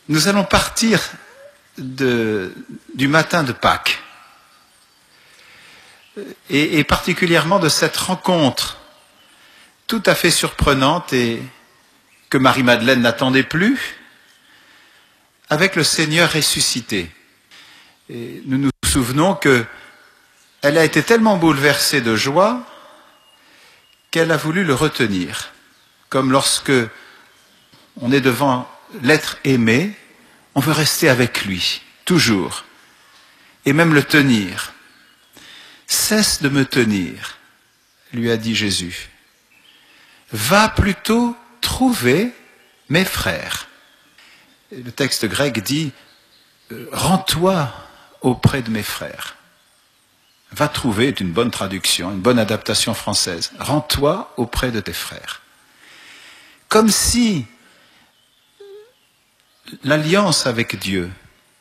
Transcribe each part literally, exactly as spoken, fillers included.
Nous allons partir de, du matin de Pâques, et, et particulièrement de cette rencontre tout à fait surprenante et que Marie-Madeleine n'attendait plus, avec le Seigneur ressuscité. Et nous nous souvenons qu'elle a été tellement bouleversée de joie qu'elle a voulu le retenir. Comme lorsque on est devant l'être aimé, on veut rester avec lui, toujours, et même le tenir. « Cesse de me tenir », lui a dit Jésus. « Va plutôt trouver mes frères. » Le texte grec dit « Rends-toi auprès de mes frères ». Va trouver est une bonne traduction, une bonne adaptation française. Rends-toi auprès de tes frères. Comme si l'alliance avec Dieu,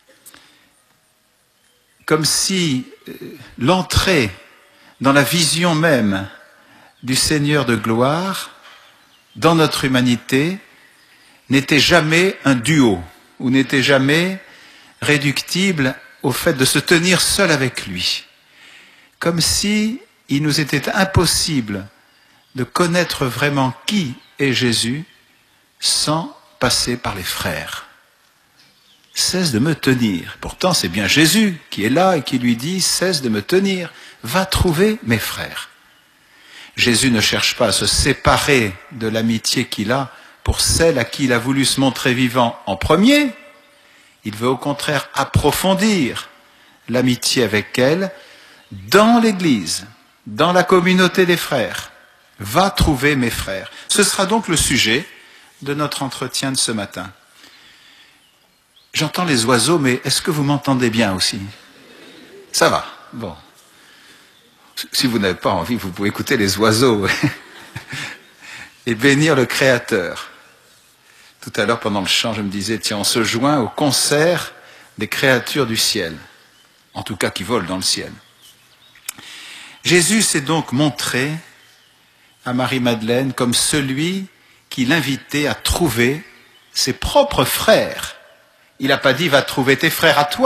comme si l'entrée dans la vision même du Seigneur de gloire dans notre humanité n'était jamais un duo, ou n'était jamais réductible au fait de se tenir seul avec lui. Comme si il nous était impossible de connaître vraiment qui est Jésus sans passer par les frères. Cesse de me tenir. Pourtant, c'est bien Jésus qui est là et qui lui dit « Cesse de me tenir, va trouver mes frères ». Jésus ne cherche pas à se séparer de l'amitié qu'il a pour celle à qui il a voulu se montrer vivant en premier. Il veut au contraire approfondir l'amitié avec elle dans l'Église, dans la communauté des frères. Va trouver mes frères. Ce sera donc le sujet de notre entretien de ce matin. J'entends les oiseaux, mais est-ce que vous m'entendez bien aussi? Ça va, bon. Si vous n'avez pas envie, vous pouvez écouter les oiseaux et bénir le Créateur. Tout à l'heure, pendant le chant, je me disais, tiens, on se joint au concert des créatures du ciel, en tout cas qui volent dans le ciel. Jésus s'est donc montré à Marie-Madeleine comme celui qui l'invitait à trouver ses propres frères. Il n'a pas dit « va trouver tes frères à toi ».